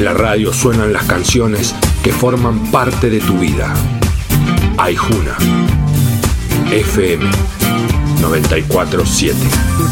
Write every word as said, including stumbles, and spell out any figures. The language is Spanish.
la radio suenan las canciones que forman parte de tu vida. Aijuna, F M noventa y cuatro punto siete.